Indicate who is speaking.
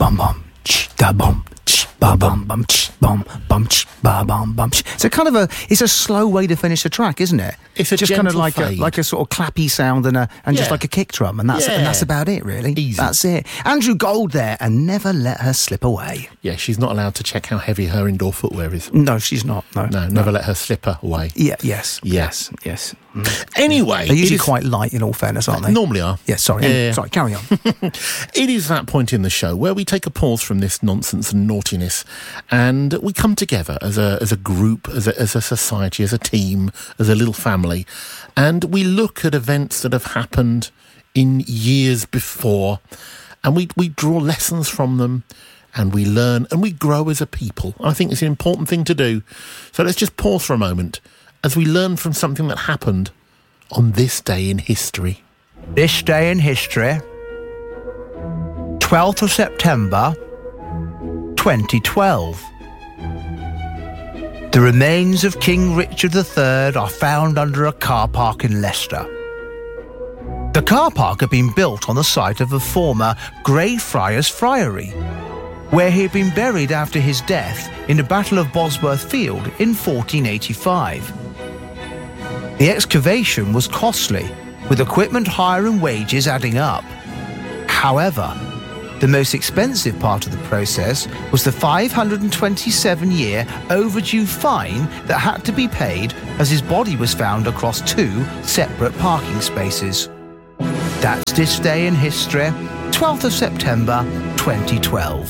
Speaker 1: bum bum, da bum. Ba bum bum bum bum ba bum bum. So kind of it's a slow way to finish a track, isn't it?
Speaker 2: It's just
Speaker 1: kind of
Speaker 2: like
Speaker 1: a sort of clappy sound and just like a kick drum, and that's about it, really.
Speaker 2: Easy.
Speaker 1: That's it. Andrew Gold there, and never let her slip away.
Speaker 2: Yeah, she's not allowed to check how heavy her indoor footwear is.
Speaker 1: No, she's not. No,
Speaker 2: never let her slipper away.
Speaker 1: Yeah, yes.
Speaker 2: Anyway,
Speaker 1: they're usually quite light, in all fairness, aren't they?
Speaker 2: Normally are.
Speaker 1: Yeah, sorry. Sorry, carry on.
Speaker 2: It is that point in the show where we take a pause from this nonsense and naughtiness, and we come together as a group, as a society, as a team, as a little family, and we look at events that have happened in years before, and we draw lessons from them, and we learn and we grow as a people. I think it's an important thing to do. So let's just pause for a moment as we learn from something that happened on this day in history.
Speaker 1: This day in history, 12th of September, 2012. The remains of King Richard III are found under a car park in Leicester. The car park had been built on the site of a former Greyfriars Friary, where he had been buried after his death in the Battle of Bosworth Field in 1485. The excavation was costly, with equipment hire and wages adding up. However, the most expensive part of the process was the 527-year overdue fine that had to be paid as his body was found across 2 separate parking spaces. That's this day in history, 12th of September, 2012.